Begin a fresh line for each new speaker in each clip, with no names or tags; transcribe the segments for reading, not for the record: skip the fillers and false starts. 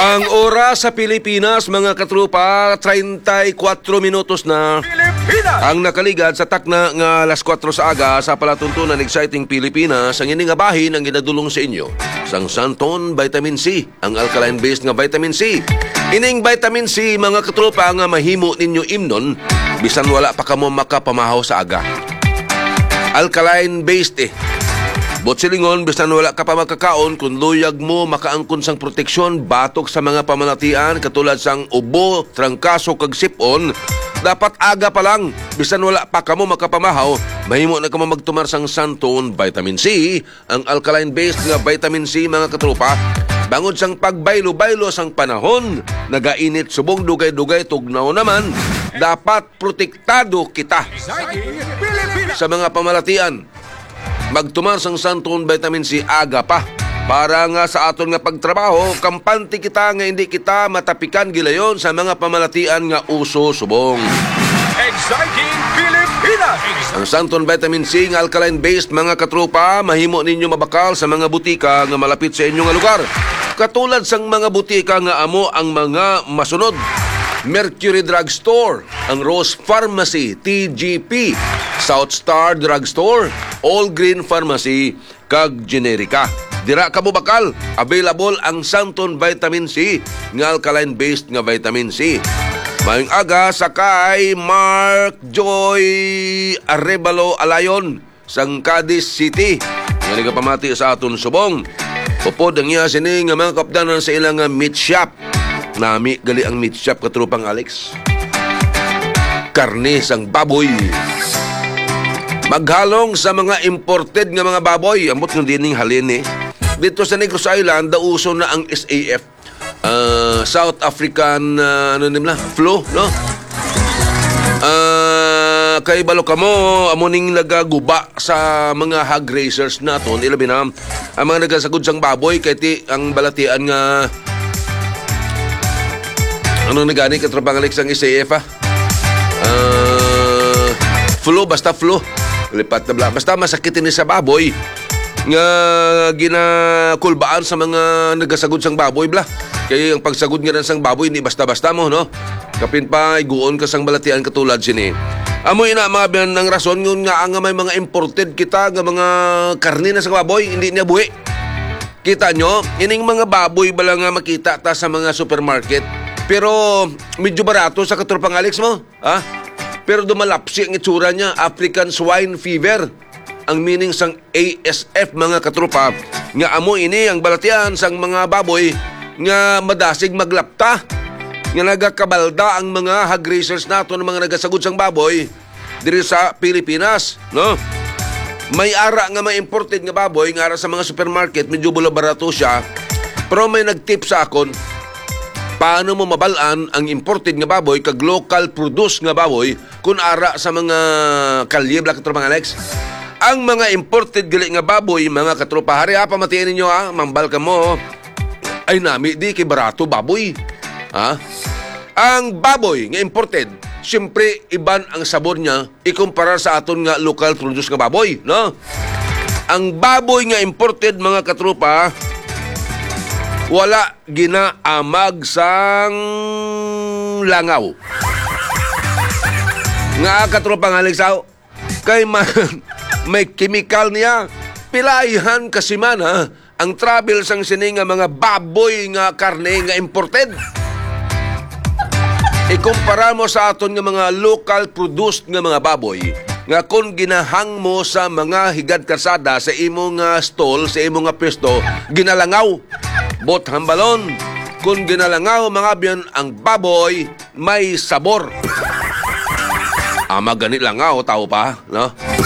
Ang oras sa Pilipinas, mga katrupa, 34 minutos na ang nakaligad sa takna nga alas 4 sa aga sa palatuntunan Exciting Pilipinas. Ang ini nga bahin ang ginadulong sa inyo sang Santon Vitamin C, ang alkaline-based nga vitamin C. Ining vitamin C, mga katrupa, nga mahimo ninyo imnon bisan wala pa kamo makapamahaw sa aga. Alkaline-based Botsilingon, bisan wala ka pa makakaon, kung luyag mo makaangkon sang proteksyon, batok sa mga pamanatian, katulad sang ubo, trangkaso, kag sipon, dapat aga pa lang, bisan wala pa kamo makapamahaw, mahimo na kamo magtumar sang Santon Vitamin C, ang alkaline-based nga vitamin C, mga katrupa. Bangod sang pagbaylo-baylo sang panahon, nagainit subong dugay-dugay, tugnaw naman, dapat protektado kita sa mga pamalatian. Magtumar sang Santon Vitamin C aga pa para nga sa aton nga pagtrabaho, kampante kita nga hindi kita matapikan gilayon sa mga pamalatian nga uso subong.
Exciting Pilipinas!
Ang Santon Vitamin C nga alkaline-based, mga katrupa, mahimo ninyo mabakal sa mga butika nga malapit sa inyong lugar. Katulad sang mga butika nga amo ang mga masunod: Mercury Drug Store, ang Rose Pharmacy, TGP, South Star Drug Store, All Green Pharmacy, kag Generica. Dira ka mo bakal, available ang Santon Vitamin C nga alkaline-based nga vitamin C. Mayong aga sakay Mark Joy Arevalo Alayon sang Cadiz City. Nga nagapamati sa aton subong. Upod ang iya sini nga mga kapdanan sa ilang meat shop. Nami gali ang meat shop, katrupang Alex. Karne sang baboy. Maghalong sa mga imported nga mga baboy. Ambot ng dining halin Dito sa Negros Island, dauso na ang SAF. South African flu, no? Kay balo kamo amuning nagaguba sa mga hog raisers naton, ilabi na ang mga nagasagod sang baboy kay ti ang balatian nga nagani katrapang Alex ang SAF flu, basta flu lipat na bla, basta masakit ni sa baboy nga ginakulbaan sa mga nagasagod sang baboy bla. Kaya ang pagsagod nga sang baboy hindi basta-basta mo, no? Kapin pa iguon ka sang balatian katulad sini. Amoy na mga biyan ng rason yun nga ang may mga imported kita nga mga karne na sa baboy, hindi niya buhi. Kita nyo, ining mga baboy bala nga makita ta sa mga supermarket. Pero medyo barato sa katrupang Alex mo, ha? Pero dumalapsi ang itsura niya, African Swine Fever. Ang meaning sang ASF, mga katrupa, nga amo ini ang balatian sang mga baboy nga madasig maglapta, nga nagakabalda ang mga hog raisers nato ng mga nagasagod sang baboy diri sa Pilipinas, no? May ara nga may imported nga baboy nga ara sa mga supermarket, medyo barato siya. Pero may nagtip sa akon, paano mo mabalaan ang imported nga baboy kag local produce nga baboy kung ara sa mga kalye, black katropang Alex? Ang mga imported gali nga baboy, mga katropa, hari pamatiin ninyo mambal ka mo, ay nami di kay barato baboy. Ha? Ang baboy nga imported, siyempre iban ang sabor niya ikumpara sa aton nga local produce nga baboy, no? Ang baboy nga imported, mga katropa, wala ginaamag sang langaw. Nga katropang Alexaw, kay may chemical niya. Pilayan kasi man ang travel sang sini nga mga baboy nga karne nga imported. Ikumpara mo sa aton nga mga local produced nga mga baboy nga kung ginahang mo sa mga higad karsada sa imong stall, sa imong pwesto, ginalangaw. Bot hambalon, kung ginalangaw, mga biyan, ang baboy may sabor. Ganit langaw, tao pa, no?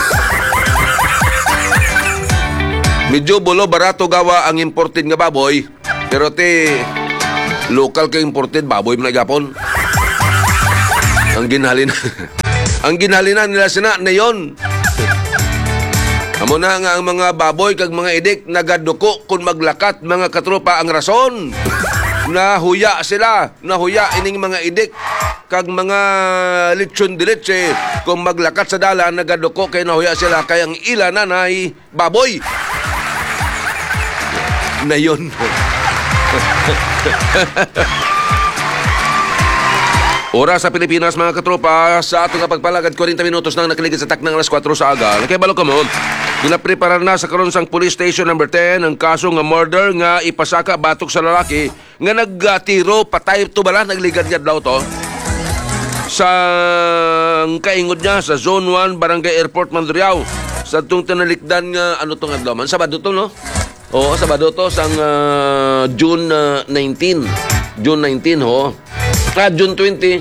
Medyo barato gawa ang imported nga baboy, pero local ka imported baboy na gapon. Ang ginhalinan nila sina na yon. Amo na nga ang mga baboy kag mga idik nagaduko kung maglakat, mga katropa, ang rason. Nahuya sila, nahuya ining mga idik kag mga lechon de leche kung maglakat sa dalan, nagaduko kay nahuya sila kay ang ila nanay baboy. Na yun. Oras sa Pilipinas, mga katropa, sa atong kapagpalagad 40 minutos nang nakiligid sa taknang alas 4 sa aga. Nakibalo ka mo, ginapreparar na sa karon sang Police Station number 10 ang kaso nga murder nga ipasaka batok sa lalaki nga nagtiro patay to bala, nagligad niya daw to. Sa kaingod niya sa Zone 1, Barangay Airport, Mandurriao. Sa itong tinalikdan nga, ano itong adlaw man? Sabado to, no? Oo, Sabado to, sang June 19. June 19, ho. June 20.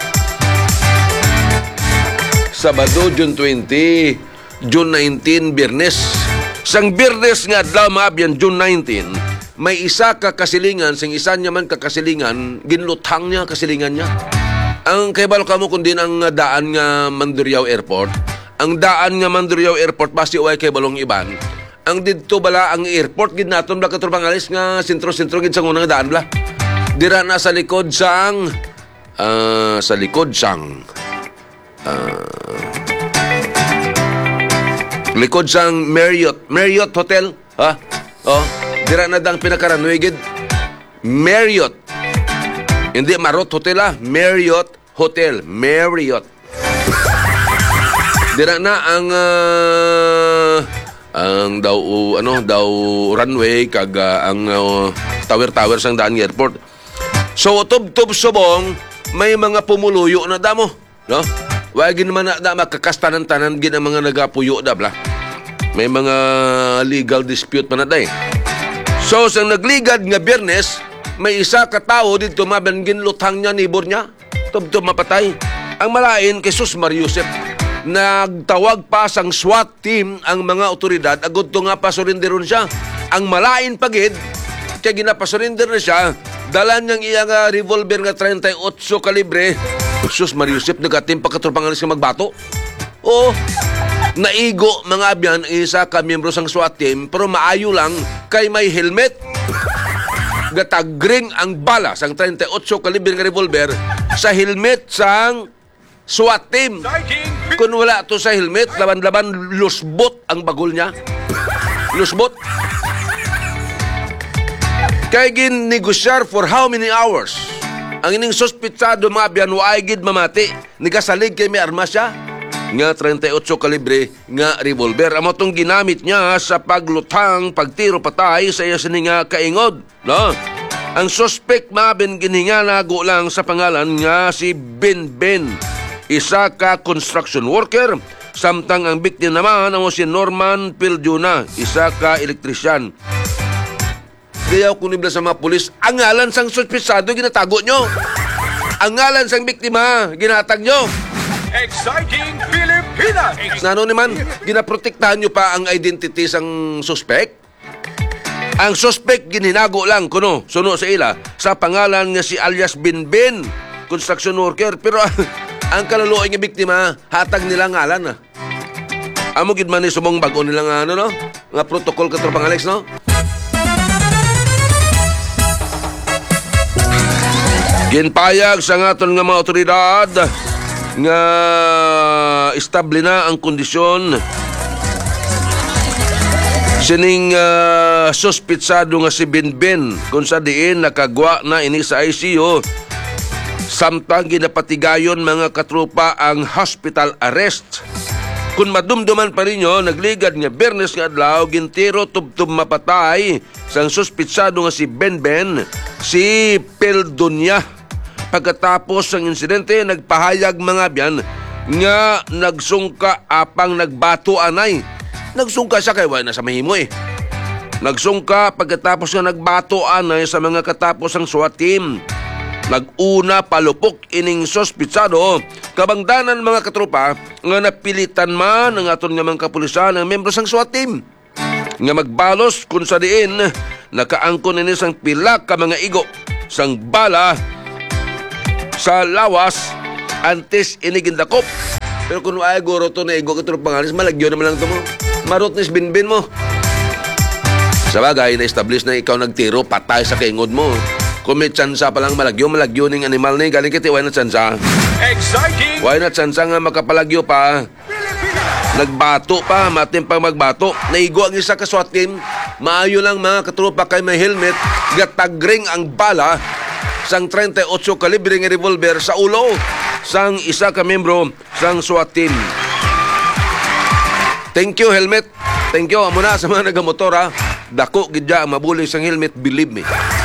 Sabado, June 20. June 19, Biyernes. Sang Biyernes nga adlaw maabyan, June 19, may isa ka kasilingan, sing isa niya man kakasilingan, ginluthang niya kasilingan niya. Ang kaibalo ka mo kundi ang daan nga Mandurriao Airport. Ang daan nga Mandurriao Airport, basi uway kaibalong iban. Ang dito bala ang airport, gid naton bala katrupang alis nga sentro-sentro gid sa unang daan bala. Dira na sa likod sang likod sang Marriott Hotel, ha? Oh, dira na dang pinakaranway gid. Marriott. Hindi Marot Hotel, ha? Marriott Hotel, Marriott. Dira na ang daw runway kag ang tower sang daan nga airport. So, tub-tub subong, may mga pumuluyo na damo, no? Wagi naman na makakastanan-tanan gin ang mga nagapuyo da, bla. May mga legal dispute pa na day. So, sang nagligad nga Biyernes, may isa ka tao dito mabangin luthang niya, nibor niya, tub-tub mapatay. Ang malain kay Sus Mariusep, nagtawag pa sang SWAT team ang mga otoridad, agud to nga pasurrenderon siya. Ang malain pagid, kaya ginapasurrender na siya, dalan niyang iya nga revolver nga 38 kalibre. Sus Mariusep, nagatim pagkatropangan siya magbato. Oo, naigo mga abyan isa ka miyembro sang SWAT team, pero maayo lang kay may helmet. Gatagring ang bala sang 38 kalibre nga revolver sa helmet sang SWAT team. Kung wala to sa helmet, laban-laban lusbot ang bagol niya. Lusbot. Kaya gin-negosyar for how many hours? Ang ining suspitsado mga biyan, waay gid mamati. Nigasalig kay may arma siya. Nga 38 kalibre nga revolver. Amo tong ginamit niya sa paglutang, pagtiro patay sa iya sininga kaingod. No? Ang suspect mabin gininga nago lang sa pangalan nga si Ben. Isa ka construction worker. Samtang ang biktima naman ang si Norman Piljuna, isa ka elektrisyan. Kaya kung nibla sa mga pulis, ang ngalan sang suspitsado ginatago nyo. Ang ngalan sang biktima ginatag nyo.
Exciting Pilipinas!
Nano naman, ginaprotektahan nyo pa ang identity sang suspect? Ang suspect ginhinago lang kuno, suno sa ila, sa pangalan nga si alias Ben, construction worker. Pero ang kaluluoy nga biktima, hatag nila ngalan na. Amo gid man ni sumong bag-o nila nga ano, no? Nga protocol katropang Alex, no? Ginpayag sa ngaton nga mga otoridad nga estable na ang kondisyon sining suspitsado nga si Ben kung sa diin nakagwa na ini sa ICU. Samtang ginapatigayon mga katrupa ang hospital arrest. Kung madumduman pa rin nyo, nagligad nga Biyernes nga adlaw, gintiro tub-tub mapatay sang suspitsado nga si Ben, si Peldonia. Pagkatapos ng insidente, nagpahayag mga biyan nga nagsungka apang nagbato anay. Nagsungka siya kay wala na sa mahimo eh. Nagsungka pagkatapos nga nagbato anay sa mga katapos ang SWAT team. Naguna palupok ining sospitsado, kabangdanan mga katropa nga napilitan man ng aton nga mga kapulisan ng membro sang SWAT team nga magbalos kung sa diin nakaangkon ini sang pila ka mga igo sang bala sa lawas antes inigindakop. Pero kung ay guro to na igo katropa pangalis, malagyo naman lang to mo. Marotnis binbin mo. Sa bagay, na-establish na ikaw nagtiro, patay sa kaingod mo. Kung may tsansa pa lang malagyo ng animal na galing kiti, why na tsansa?
Exciting!
Why na tsansa nga makapalagyo pa?
Pilipinas!
Nagbato pa, matin pang magbato. Naigo ang isa ka SWAT team. Maayo lang mga katropa kay may helmet. Gatagring ang bala sang 38 kalibre nga revolver sa ulo sang isa ka membro sang SWAT team. Thank you, helmet. Thank you. Amo na sa mga nagamotor, ha. Dako gidya ang mabulig sang helmet, believe me.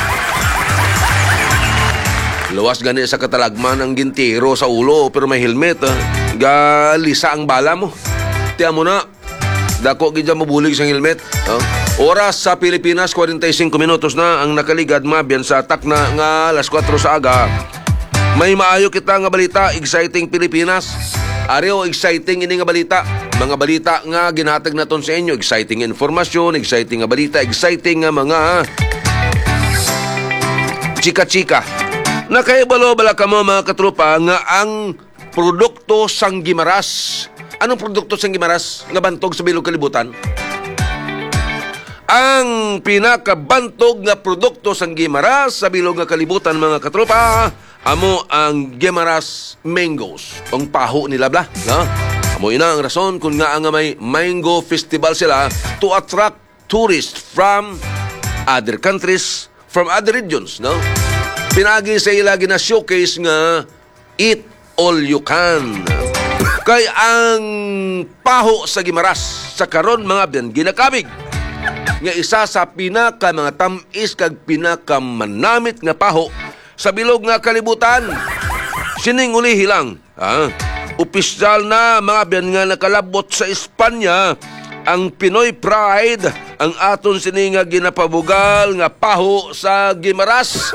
Luwas gani sa katalagman ang gintiro sa ulo pero may helmet, ha. Galisa ang bala mo. Tiyan mo na. Dako gidya mabulig sang helmet, ha. Oras sa Pilipinas, 45 minutos na ang nakaligad mabiyan sa atak na nga alas 4 sa aga. May maayo kita nga balita, exciting Pilipinas. Ariyo, exciting ini nga balita. Mga balita nga ginhatag naton sa inyo. Exciting informasyon, exciting nga balita, exciting nga mga chika-chika. Nakaibalo bala ka mo mga katropa nga ang produkto sang Gimaras. Anong produkto sang Gimaras nga bantog sa bilog kalibutan? Ang pinakabantog nga produkto sang Gimaras sa bilog nga kalibutan mga katropa, amo ang Gimaras mangoes. Ang paho nila bla, no? Amo ina ang rason kung nga ang may mango festival sila to attract tourists from other countries, from other regions, no? Pinagi sa ila gina showcase nga eat all you can. Kay ang paho sa Gimaras sa karon mga biyan ginakabig nga isa sa pinaka mga tamis kag pinaka manamit nga paho sa bilog nga kalibutan. Sining ulihi lang, ha? Opisyal na mga biyan nga nakalabot sa Espanya ang Pinoy Pride, ang aton sini nga ginapabugal nga paho sa Gimaras.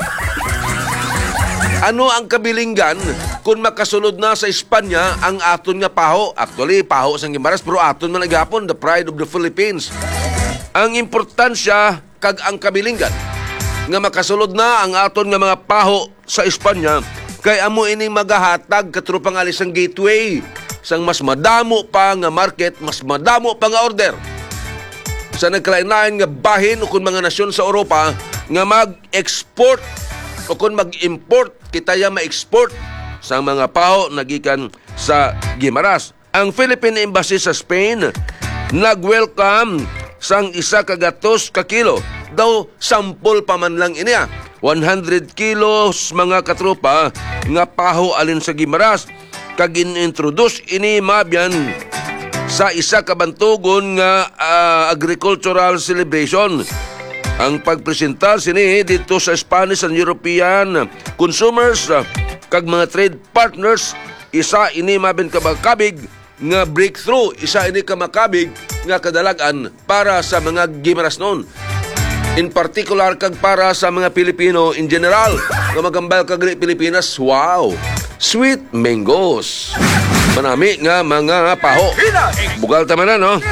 Ano ang kabilinggan kung makasunod na sa Espanya ang aton nga paho? Actually, paho sa Gimaras pero aton man naghapon, the pride of the Philippines. Ang importansya kag ang kabilinggan nga makasulod na ang aton nga mga paho sa Espanya kay amo ining magahatag katrupang alis ang gateway sang mas madamo pa nga market, mas madamo pa nga order sa nagkalain-lain nga bahin o kung mga nasyon sa Europa nga mag-export o kung mag-import kita ya ma-export sa mga paho nagikan sa Gimaras. Ang Philippine Embassy sa Spain nag-welcome sang isa kagatos ka kilo daw sampol pa man lang iniya 100 kilos mga katropa nga paho alin sa Gimaras kag in-introduce ini mabyan sa isa ka bantugon nga agricultural celebration. Ang pagpresenta sini dito sa Spanish and European consumers kag mga trade partners, isa ini mabyan kabig nga breakthrough, isa ini kamakabig nga kadalagan para sa mga Gimaras noon. In particular kag para sa mga Pilipino in general nga magambal kag Pilipinas. Wow! Sweet mangoes. Manami nga mga paho. Bugal tama na, no?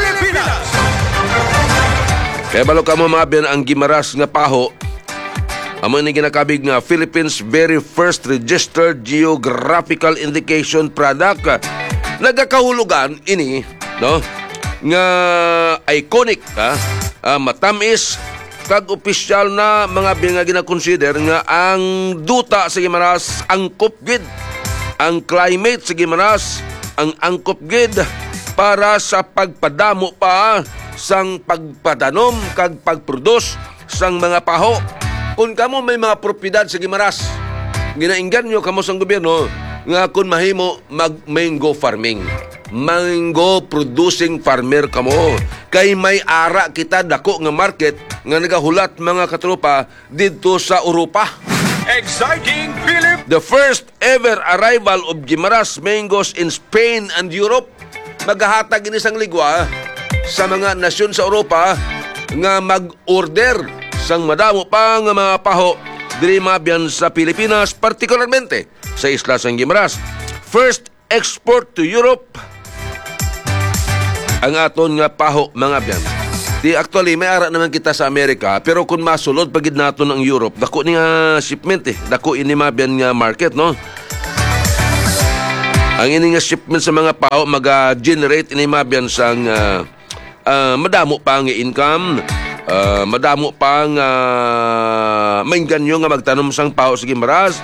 Kaya balo ka mo mabiyan ang Gimaras nga paho. Amo ni ginakabig nga Philippines very first registered geographical indication product. Nagakahulugan ini, no? Nga iconic, matamis kag opisyal na mga nga gina-consider nga ang duta sa Gimaras angkop gid. Ang climate sa Gimaras ang angkop gid para sa pagpadamo pa sang pagpadanom kag pagproduce sang mga paho. Kung kamo may mga propiedad sa Gimaras, ginainggan nyo kamo sang gobyerno nga kung mahimo mag-mango farming. Mango producing farmer kamo. Kay may ara kita dako nga market nga nagahulat mga katropa dito sa Europa.
Exciting Philippines!
The first ever arrival of Gimaras mangoes in Spain and Europe. Maghahatag ini sang ligwa sa mga nasyon sa Europa nga mag-order sang madamo pa nga mga paho diri mabiyan sa Pilipinas, partikularmente sa isla sang Gimaras. First export to Europe ang aton nga paho mga biyan. Actually, may ara naman kita sa Amerika, pero kung masulod pagid naton ang Europe, dako ni nga shipment dako ini mabiyan nga market, no? Ang ini nga shipment sa mga paho mag-generate ini mabiyan sang madamo pa nga income, madamo pa nga mainganyo nga magtanom sang paho sa Gimaras.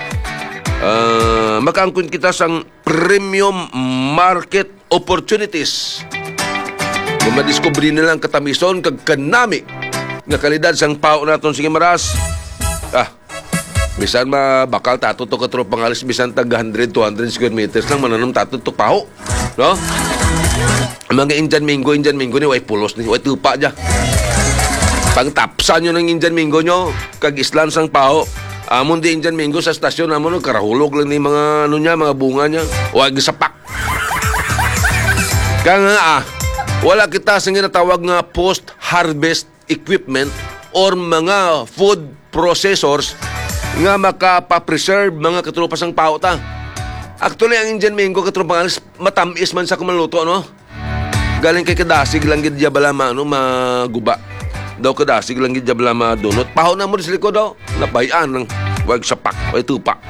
Makaangkon kita sang premium market opportunities Kung madiskubre nila ang katamison kag kanami nga kalidad sang pao naton sige maras. Bisan bakal tato to katro pangalis bisan tag 100 200 square meters lang mananom tato to pao. No? Mga Indian Mingo ni way pulos ni way tupa dya. Pangtapsan nyo ng Indian Mingo nyo kag islan sang pao. Amon di Indian Mingo sa stasyon amon karahulog lang ni mga mga bunga niya. Wag sapak. Kaya wala kita sa ginatawag nga post-harvest equipment or mga food processors nga makapapreserve mga katrupas ng pao ta. Actually, ang Indian Mingo katrupas matamis man sa kumaluto, no? Galing kay kadasig lang gid bala maguba. Daw kadasig lang gid bala madunot. Paho na mo sa likod daw. Nabayan ng wag sapak, way tupak.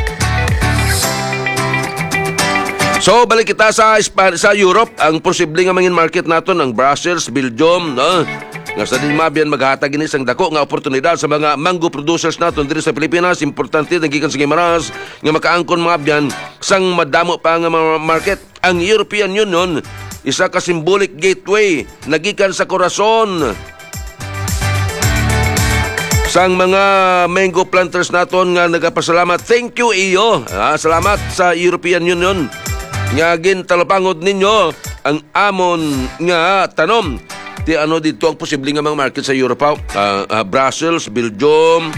So, balik kita sa Europe. Ang posibleng nga mangin market naton ang Brussels, Belgium, no? Nga sa dinmabian maghatag ini sang dako nga oportunidad sa mga mango producers naton diri sa Pilipinas. Importante nagikan sa Gimaras nga makaangkon mga biyan sang madamo pa nga mga market. Ang European Union isa ka symbolic gateway nagikan sa korason sang mga mango planters naton nga nagapasalamat. Thank you iyo. Salamat sa European Union nga gintalapangod ninyo ang amon nga tanom. Di dito ang posibleng nga mga market sa Europe. Brussels, Belgium,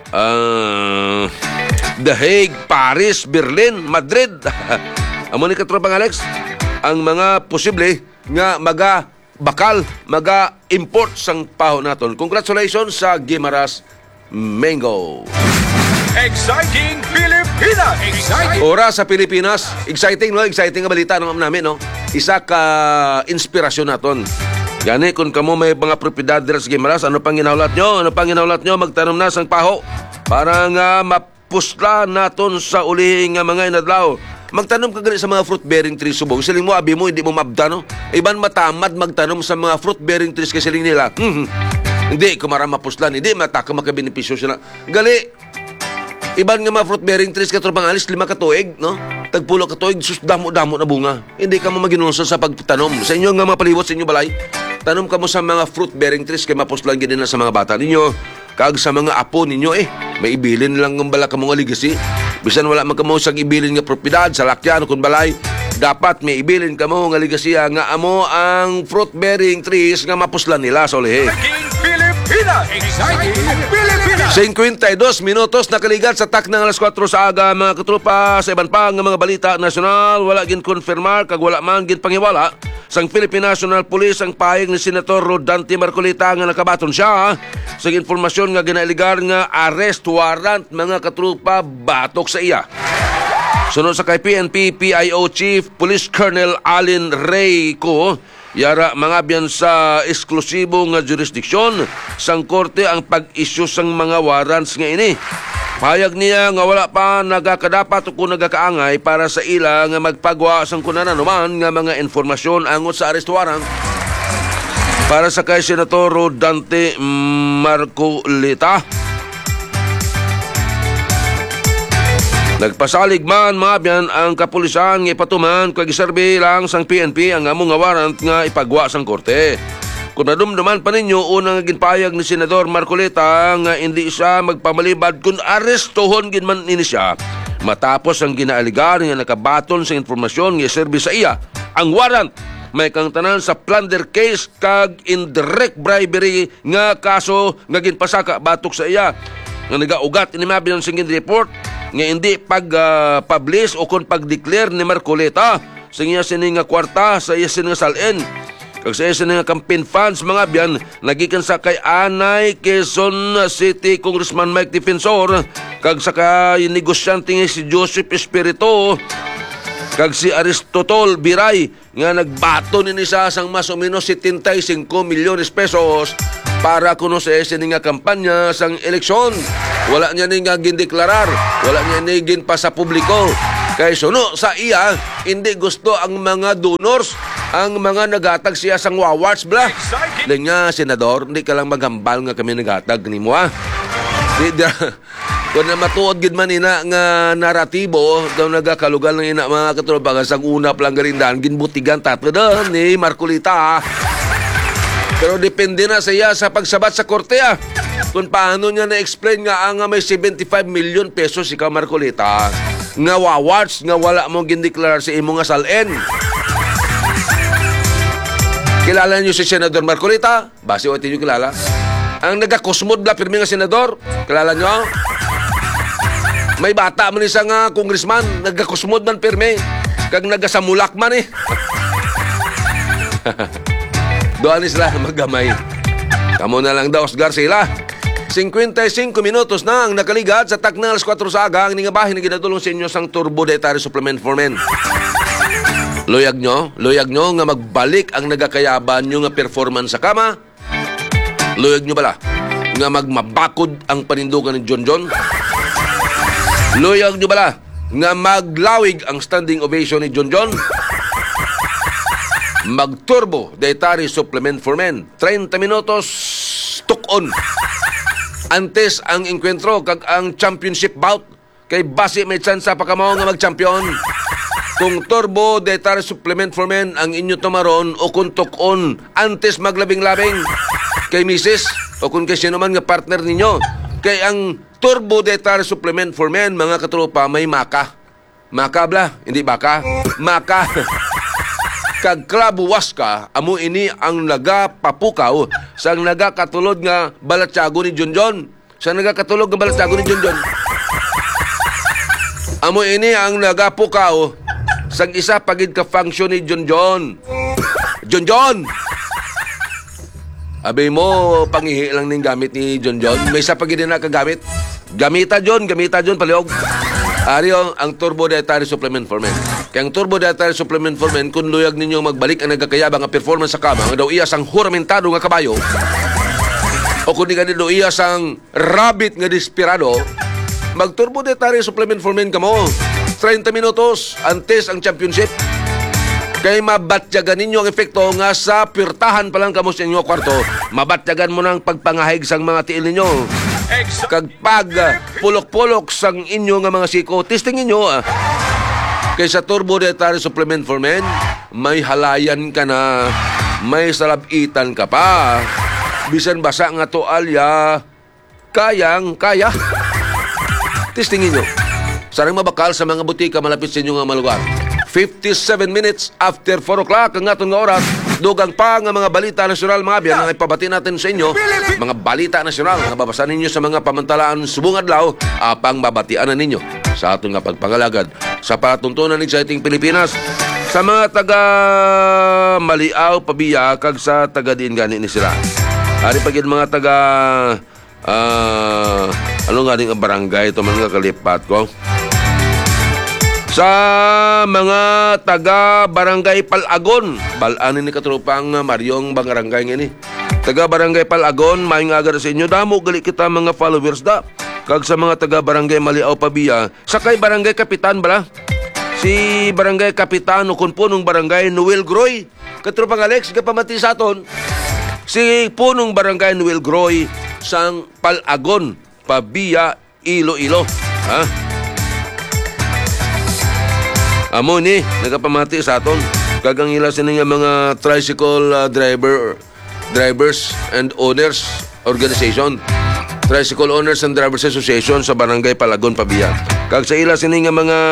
The Hague, Paris, Berlin, Madrid. Amo ni katropang Alex, ang mga posible nga maga-import sang paho naton. Congratulations sa Gimaras Mango.
Exciting Pilipinas! Exciting!
Oras sa Pilipinas. Exciting, no? Exciting nga balita namin, no? Isa ka inspirasyon naton. Gani, kung kamo may mga propiedad dira sa Gimaras, ano pang ginaulat nyo? Magtanom na sang paho para nga mapusla naton sa ulihing nga mga inadlaw. Magtanom ka gani sa mga fruit-bearing trees subong. Siling mo, abi mo, hindi mo mabda, no? Iban matamad magtanom sa mga fruit-bearing trees kasi siling nila. Hindi, kumara mapuslan. Hindi, mataka makabenepisyo sila. Gali, iban nga mga fruit-bearing trees katropang alis, 5 katuig, no? Tagpulo katuig, sus, damo-damo na bunga. Hindi ka mo maginunsa sa pagtanom. Sa inyo nga mga paliwat sa inyo balay, tanom ka mo sa mga fruit-bearing trees kaya mapuslan gini na sa mga bata ninyo. Kag sa mga apo ninyo may ibilin lang ng bala ka mga legacy. Bisan wala man ka mo sa ibilin nga propiedad sa lakyan kung balay, dapat may ibilin ka mo nga legacy nga amo ang fruit-bearing trees nga mapuslan nila sa ulihe.
Exciting Pilipinas!
52 minutos nakaligat sa tak ng alas 4 sa aga mga katrupa. Sa iban pa nga mga balita nasyonal, wala gin konfirmar kag wala man gin pangiwala sang Philippine National Police ang pahayag ni Senator Rodante Marcolita nga nakabaton siya sa informasyon nga ginailigar nga arrest warrant mga katrupa batok sa iya. Sunod sa kay PNP PIO Chief Police Colonel Alin Reyco, yara mga biyan sa eksklusibo nga jurisdiksyon sang korte ang pag-issue sang mga warrants nga ini. Pahayag niya nga wala pa nagakadapat o kung nagakaangay para sa ila nga magpagwa sang kunanan naman nga mga informasyon angot sa arrest warrant. Para sa kay Senator Rodante Marcolita, nagpasalig man mga biyan ang kapulisan nga ipatuman kag iserbi lang sang PNP ang among nga warrant nga ipagwa sang korte. Kung nadumduman pa ninyo, unang ginpayag ni Senador Marcolita nga hindi siya magpamalibad kung arestohon ginman ini siya matapos ang ginaaligar nga nakabaton sa informasyon nga iserbi sa iya ang warrant may kang tanan sa plunder case kag indirect bribery nga kaso nga ginpasaka batok sa iya nga nagaugat ini mabiyan sing report nga hindi pag-publish o kung pag-declare ni Marcolita sa iya sining nga kwarta sa iya sining salin kag sa isa nga campaign funds mga biyan nagikan sa kay Anay Quezon City Congressman Mike Defensor kag sa kay negosyante nga si Joseph Espirito kag si Aristotol Biray nga nagbato ni sa sang mas o menos 75 milyones pesos para kuno sa isa nga kampanya sang eleksyon. Wala niya ni nga gindeklarar, wala niya ni gin pa sa publiko. Kay suno sa iya, hindi gusto ang mga donors, ang mga nagatag siya sang awards bla. Lang nga, Senador, hindi ka lang maghambal nga kami nagatag ni mo kung na matuod gid man ina nga naratibo, daw nagakalugal ng ina mga katropa sang una lang garindahan, ginbutigan tatlo doon ni Marcolita. Pero depende na sa iya sa pagsabat sa korte kung paano niya na-explain nga ang may 75 million pesos si Marcolita nga wawards nga wala mo gindeklarar sa imo nga salin. Kilala niyo si Senador Marcolita? Base o niyo kilala? Ang nagakusmod na pirmi nga senador? Kilala niyo? May bata man isa nga congressman, nagakusmod man pirmi. Kag nagasamulak man Doon sila maggamay. Kamo na lang daw, Osgar sila. 55 minutos na ang nakaligat sa Taknal 4 sa aga ang ningabahin na ginadulong sa inyo sang Turbo Dietary Supplement for Men. Luyag nyo nga magbalik ang nagakayaban nyo nga performance sa kama. Luyag nyo bala nga magmabakod ang panindugan ni John John. Luyag nyo bala nga maglawig ang standing ovation ni John John. Mag-Turbo Dietary Supplement for Men. 30 minutos tukon. Antes ang enkwentro kag ang championship bout kay base may tsansa pa kamo nga mag-champion. Kung Turbo Dietary Supplement for Men ang inyo tumaron o kung tukon antes maglabing-labing kay Mrs. o kung kay sino man nga partner ninyo. Kay ang Turbo Dietary Supplement for Men mga katropa may maka. Maka bla, hindi baka. Maka. Kag klabuwas ka, amo ini ang nagapapukaw sa nagakatulod nga balatsago ni John John. Sa nagakatulog nga balatsago ni John John. Amo ini ang nagapukaw sa isa pagid ka function ni John John. John John! Abay mo, pangihi lang ning gamit ni John John. May isa pagid na kagamit. Gamita John, paliog. Ariyo, ang Turbo Dietary Supplement for Men. Kaya ang Turbo Dietary Supplement for Men, kung luyag ninyo magbalik ang nagkakayabang ang performance sa kama, nga daw iya sang huramentado nga kabayo, o kung di ka daw iya sang rabbit nga desperado, mag-Turbo Dietary Supplement for Men ka mo. 30 minutos, antes ang championship. Kaya mabatyagan ninyo ang epekto nga sa pirtahan pa lang kamo sa inyo kwarto, mabatyagan mo ng pagpangahig sang mga tiil ninyo. Kag pag pulok-pulok sang inyo nga mga siko, testing inyo Kaysa Turbo Dietary Supplement for Men, may halayan ka na, may salabitan ka pa. Bisan basa nga toalya, kaya. Testing inyo. Sarang mabakal sa mga butika malapit sa inyo nga malugar. 57 minutes after 4 o'clock ang aton nga oras. Dugang pa nga mga balita nasyonal mga biyan ang ipabati natin sa inyo. Mga balita nasyonal nga babasahin ninyo sa mga pamantalaan subong adlaw apang babatian na ninyo sa aton nga pagpangalagad sa patuntunan ng Exciting Pilipinas. Sa mga taga Maliaw, Pabiya, kag sa taga diin gani ni sila. Ari pagid mga taga ano nga ning barangay ito mga kalipat ko. Sa mga taga Barangay Palagon, balanin ni katropang Maryong Bangarangay ngini. Taga Barangay Palagon, maayong aga sa inyo. Damo gali kita mga followers da. Kag sa mga taga Barangay Maliaw Pabiya, sakay Barangay Kapitan bala. Si Barangay Kapitan o kun punong Barangay Noel Groy. Katropang Alex, kapamati sa aton. Si punong Barangay Noel Groy sang Palagon, Pabiya, Iloilo. Ha? Amo ni, nagapamati sa aton. Kagang ila sila nga mga tricycle drivers and owners organization. Tricycle Owners and Drivers Association sa Barangay Palagon, Pabiya. Kag sa ila sila nga mga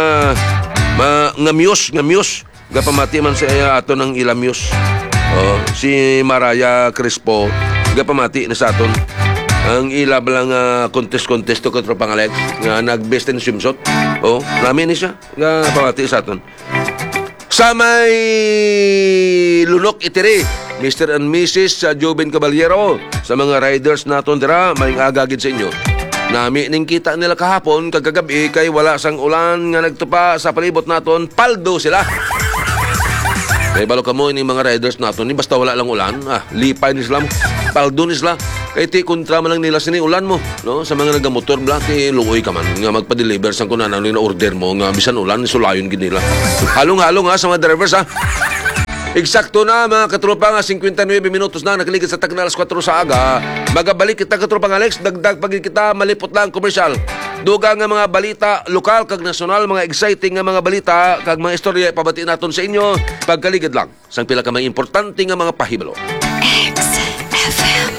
ngamios. Gapamati man sa aton ang ila mios. Si Maraya Crispo, gapamati na sa aton. Ang ila balang contest to katropang Alex nga nag-best in swimsuit. Namin ni siya nga pamati sa aton. Sa may lunok itiri, Mr. and Mrs. Joven Caballero, sa mga riders naton dira, maring agagid sa inyo. Nami ning kita nila kahapon kagagabi kay wala sang ulan nga nagtupa sa palibot naton, paldo sila. Kay balo kamo ini mga riders naton ni basta wala lang ulan, lipay ni Islam, paldo ni sila. Kay ti kontra man lang nila sini ulan mo, no? Sa mga nagamotor bla ti luoy ka man nga magpa-deliver sang kunan ano na order mo nga bisan ulan sulayon gid nila. Halong-halong sa mga drivers Eksakto na mga katropa nga 59 minutos na nakaligid sa Taknal 4 sa aga. Magabalik kita katropang Alex, dagdag pagid kita malipot lang komersyal. Duga nga mga balita lokal kag nasyonal, mga exciting nga mga balita kag mga istorya pabati naton sa inyo pagkaligid lang sang pila ka mga importante nga mga pahibalo.
XFM.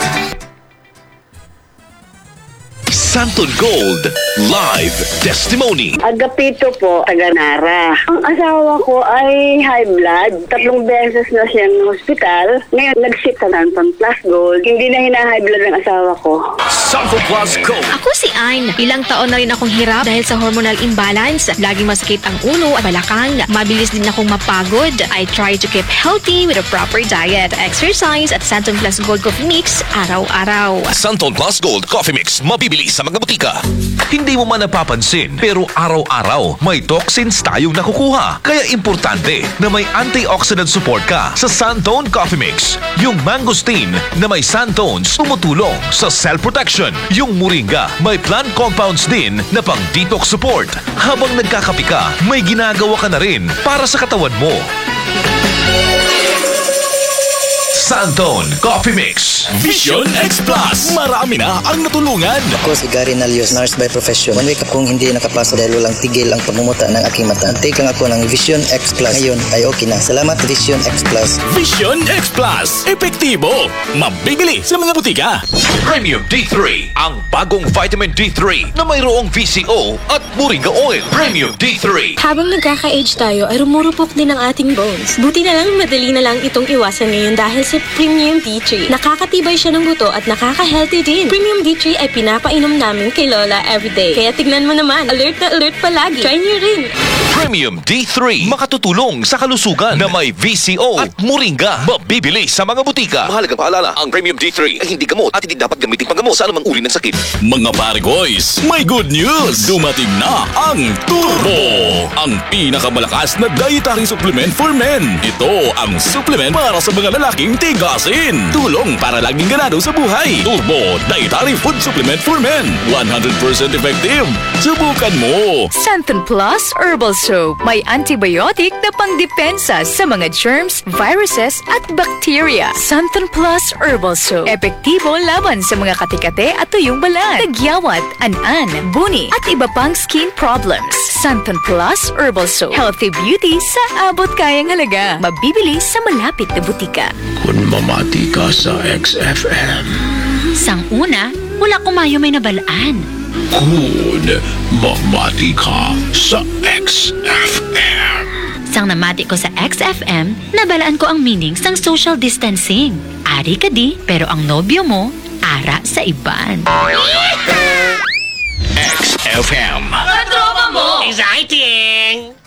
Santon Gold Live Testimony.
Agapito po, taga-Nara. Ang asawa ko ay high blood. 3 beses na siyang hospital. Ngayon, nag-sit sa Santon Plus Gold. Hindi na hina-high blood ng asawa ko.
Santon Plus Gold.
Ako si Ann. Ilang taon na rin akong hirap dahil sa hormonal imbalance. Laging masakit ang ulo at balakang. Mabilis din akong mapagod. I try to keep healthy with a proper diet, exercise at Santon Plus Gold Coffee Mix araw-araw.
Santon Plus Gold Coffee Mix. Mabibili sa mga butika. Hindi mo man napapansin, pero araw-araw may toxins tayong nakukuha. Kaya importante na may antioxidant support ka sa Santon Coffee Mix. Yung mangosteen na may santones tumutulong sa cell protection. Yung moringa may plant compounds din na pang detox support. Habang nagkakape ka, may ginagawa ka na rin para sa katawan mo. Santon Coffee Mix.
Vision X Plus. Marami na ang natulungan.
Ako si Gary Nalios, nurse by profession. 1 week akong hindi nakapasok dahil walang tigil ang pagmumuta ng aking mata. Take lang ako ng Vision X Plus. Ngayon ay okay na. Salamat Vision X Plus.
Vision X Plus. Epektibo. Mabibili sa mga butika.
Premium D3, ang bagong vitamin D3 na mayroong VCO at moringa oil. Premium D3.
Habang nagkaka-age tayo ay rumurupok din ang ating bones. Buti na lang madali na lang itong iwasan ngayon dahil sa Premium D3. Nakakatibay siya ng buto at nakaka-healthy din. Premium D3 ay pinapainom namin kay Lola everyday. Kaya tignan mo naman, alert na alert palagi. Try niyo rin.
Premium D3, makatutulong sa kalusugan na may VCO at moringa. Mabibili sa mga butika.
Mahalagang paalala, ang Premium D3 ay hindi gamot at hindi dapat gamitin panggamot sa anumang uri ng sakit.
Mga pare boys, may good news! Dumating na ang Turbo! Ang pinakamalakas na dietary supplement for men. Ito ang supplement para sa mga lalaking tigasin. Tulong para laging ganado sa buhay. Turbo Dietary Food Supplement for Men. 100% effective. Subukan mo!
Santon Plus Herbal Soap. May antibiotic na pangdepensa sa mga germs, viruses at bacteria. Santon Plus Herbal Soap. Epektibo laban sa mga katikate at tuyong balat, tagyawat, an-an, buni at iba pang skin problems. Santon Plus Herbal Soap. Healthy beauty sa abot kayang halaga. Mabibili sa malapit na butika.
Kung mamati ka sa XFM,
Sang una, wala kumayo may nabalaan.
kung mamati ka sa XFM.
Sang namati ko sa XFM, nabalaan ko ang meaning sang social distancing. Ari ka di, pero ang nobyo mo, ara sa iban.
XFM.
Katropa mo!
Exciting!